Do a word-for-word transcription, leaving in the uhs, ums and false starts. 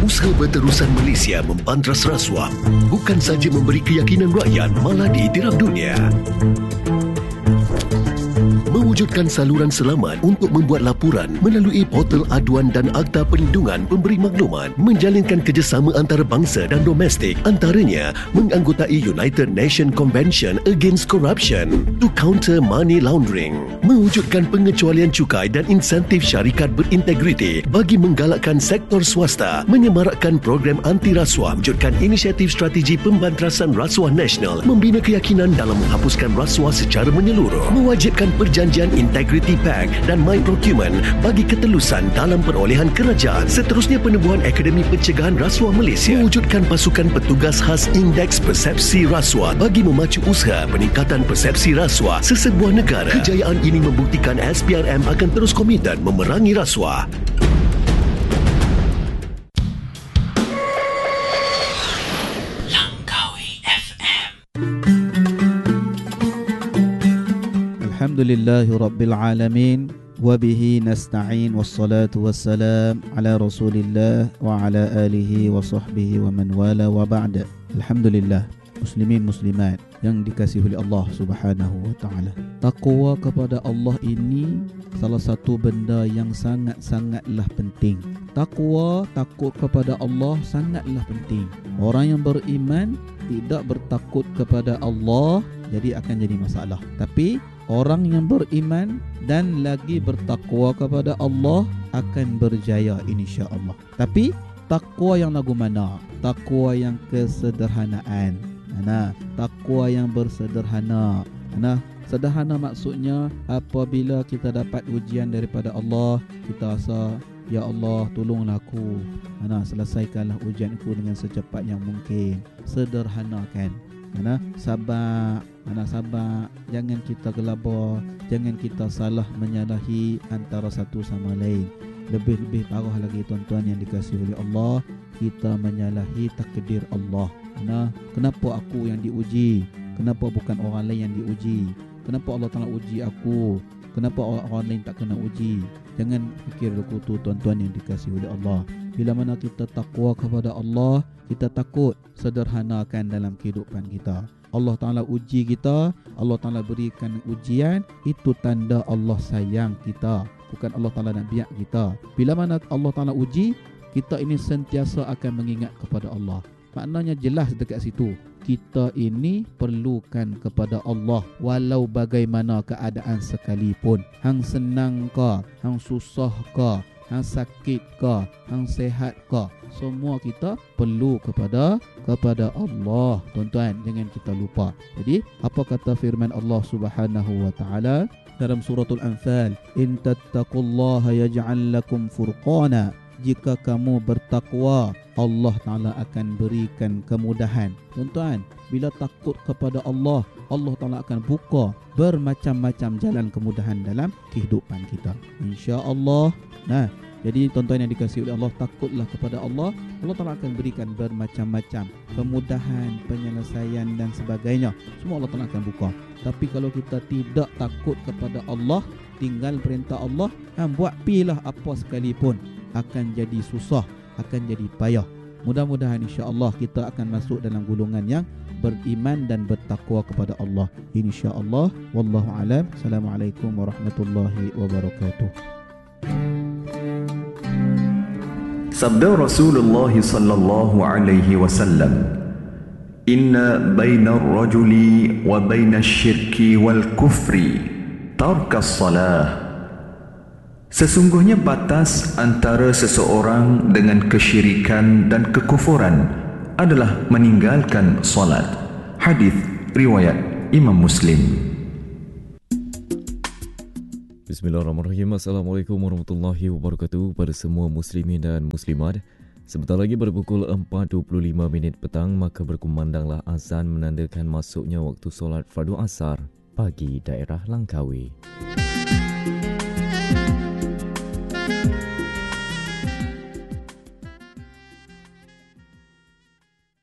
Usaha Berterusan Malaysia membantras rasuah bukan sahaja memberi keyakinan rakyat, malah diiktiraf dunia. Mewujudkan saluran selamat untuk membuat laporan melalui portal aduan dan Akta Perlindungan Pemberi Maklumat, menjalinkan kerjasama antarabangsa dan domestik, antaranya menganggotai United Nations Convention Against Corruption to counter money laundering, mewujudkan pengecualian cukai dan insentif syarikat berintegriti bagi menggalakkan sektor swasta, menyemarakkan program anti rasuah, wujudkan inisiatif strategi pembantrasan rasuah nasional, membina keyakinan dalam menghapuskan rasuah secara menyeluruh, mewajibkan perjanjian Integrity Pact dan My Procurement bagi ketelusan dalam perolehan kerajaan. Seterusnya, penubuhan Akademi Pencegahan Rasuah Malaysia, mewujudkan pasukan petugas khas Indeks Persepsi Rasuah bagi memacu usaha peningkatan persepsi rasuah sesebuah negara. Kejayaan ini membuktikan S P R M akan terus komited memerangi rasuah. Alhamdulillahi Rabbil Alamin, wabihi nasta'in, wassalatu wassalam ala rasulillah wa ala alihi wa sahbihi wa man wala wa ba'da. Alhamdulillah, muslimin muslimat yang dikasihi oleh Allah Subhanahu wa taala. Takwa kepada Allah ini salah satu benda yang sangat-sangatlah penting. Takwa, takut kepada Allah sangatlah penting. Orang yang beriman tidak bertakut kepada Allah, jadi akan jadi masalah. Tapi orang yang beriman dan lagi bertakwa kepada Allah akan berjaya insya-Allah. Tapi takwa yang lagu mana? Takwa yang kesederhanaan. Nah, takwa yang bersederhana. Nah, sederhana maksudnya apabila kita dapat ujian daripada Allah, kita rasa, ya Allah, tolonglah aku. Nah, selesaikanlah ujianku dengan secepat yang mungkin. Sederhanakan. Mana sabar, mana sabar, jangan kita gelabah, jangan kita salah menyalahi antara satu sama lain. Lebih-lebih parah lagi tuan-tuan yang dikasihi oleh Allah, kita menyalahi takdir Allah. Mana, kenapa aku yang diuji? Kenapa bukan orang lain yang diuji? Kenapa Allah Taala uji aku? Kenapa orang lain tak kena uji? Jangan fikir begitu tuan-tuan yang dikasihi oleh Allah. Bila mana kita takwa kepada Allah, kita takut sederhanakan dalam kehidupan kita. Allah Ta'ala uji kita, Allah Ta'ala berikan ujian, itu tanda Allah sayang kita. Bukan Allah Ta'ala nak biak kita. Bila mana Allah Ta'ala uji, kita ini sentiasa akan mengingat kepada Allah. Maknanya jelas dekat situ, kita ini perlukan kepada Allah walau bagaimana keadaan sekalipun. Hang senang ke, hang susah ke, hang sakit ke, hang sehat ke, semua kita perlu kepada kepada Allah. Tuan-tuan, jangan kita lupa. Jadi, apa kata firman Allah Subhanahu wa taala dalam suratul Anfal? In tattaqullaha yaj'al lakum furqana. Jika kamu bertakwa, Allah Ta'ala akan berikan kemudahan. Tuan-tuan, bila takut kepada Allah, Allah Ta'ala akan buka bermacam-macam jalan kemudahan dalam kehidupan kita, insya-Allah. Nah, jadi tuan-tuan yang dikasihi oleh Allah, takutlah kepada Allah, Allah Ta'ala akan berikan bermacam-macam kemudahan, penyelesaian dan sebagainya. Semua Allah Ta'ala akan buka. Tapi kalau kita tidak takut kepada Allah, tinggal perintah Allah, han buat pilah apa sekalipun, akan jadi susah, akan jadi payah. Mudah-mudahan insya-Allah kita akan masuk dalam golongan yang beriman dan bertakwa kepada Allah, insya-Allah. Wallahu alam. Assalamualaikum warahmatullahi wabarakatuh. Sabda Rasulullah sallallahu alaihi wasallam, inna bainar rajuli wa bainash syirki wal kufri tarkas salah. Sesungguhnya batas antara seseorang dengan kesyirikan dan kekufuran adalah meninggalkan solat. Hadis riwayat Imam Muslim. Bismillahirrahmanirrahim. Assalamualaikum warahmatullahi wabarakatuh pada semua muslimin dan muslimat. Sebentar lagi pada pukul empat dua puluh lima minit petang, maka berkumandanglah azan menandakan masuknya waktu solat fardu asar bagi daerah Langkawi.